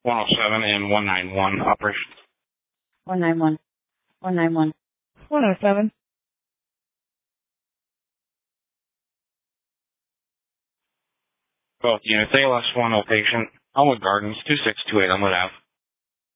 107 and 191 operation. 191. 191. 107. Both units, ALS 1 patient, Elmwood Gardens, 2628 Elmwood Ave.